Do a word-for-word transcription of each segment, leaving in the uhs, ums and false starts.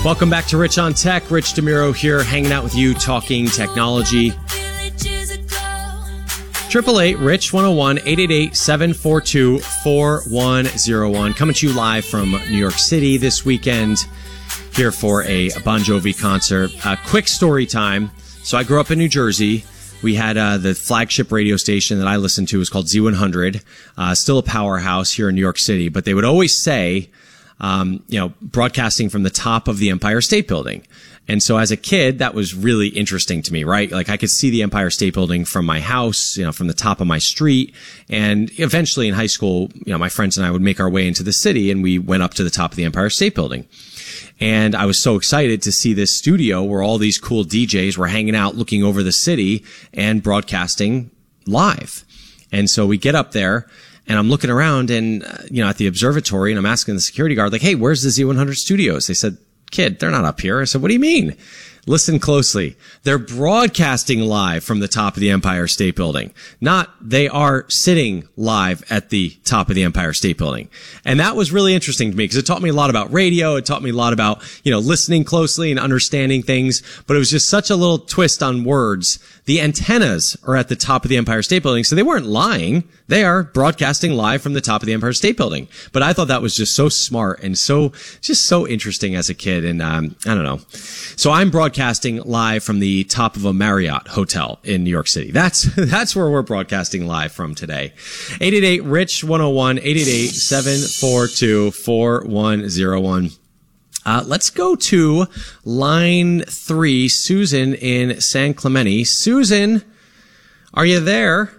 Welcome back to Rich on Tech. Rich DeMuro here, hanging out with you, talking technology. Triple eight Rich one oh one, eight eight eight, seven four two, four one oh one. Coming to you live from New York City this weekend, here for a Bon Jovi concert. Uh, quick story time. So I grew up in New Jersey. We had uh, the flagship radio station that I listened to was called Z one hundred, uh, still a powerhouse here in New York City. But they would always say, um, you know, broadcasting from the top of the Empire State Building. And so as a kid, that was really interesting to me, right? Like I could see the Empire State Building from my house, you know, from the top of my street. And eventually in high school, you know, my friends and I would make our way into the city and we went up to the top of the Empire State Building. And I was so excited to see this studio where all these cool D Js were hanging out, looking over the city and broadcasting live. And so we get up there and I'm looking around and, uh, you know, at the observatory and I'm asking the security guard, like, hey, where's the Z one hundred studios? They said, kid, they're not up here. I said, what do you mean? Listen closely. They're broadcasting live from the top of the Empire State Building. Not they are sitting live at the top of the Empire State Building. And that was really interesting to me because it taught me a lot about radio. It taught me a lot about, you know, listening closely and understanding things. But it was just such a little twist on words. The antennas are at the top of the Empire State Building. So they weren't lying. They are broadcasting live from the top of the Empire State Building. But I thought that was just so smart and so, just so interesting as a kid. And, um, I don't know. So I'm broadcasting live from the top of a Marriott hotel in New York City. That's, that's where we're broadcasting live from today. eight eight eight Rich one oh one, eight eight eight, seven four two, four one oh one. Uh, let's go to line three, Susan in San Clemente. Susan, are you there?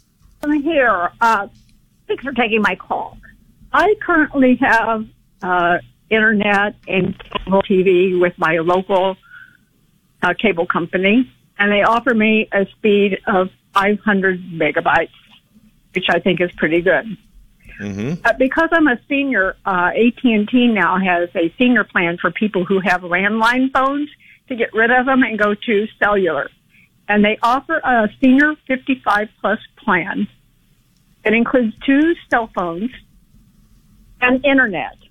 I'm here. Uh, thanks for taking my call. I currently have uh, internet and cable T V with my local uh, cable company, and they offer me a speed of five hundred megabytes, which I think is pretty good. Mm-hmm. Uh, because I'm a senior, uh, A T and T now has a senior plan for people who have landline phones to get rid of them and go to cellular. And they offer a senior fifty-five plus plan. It includes two cell phones and internet.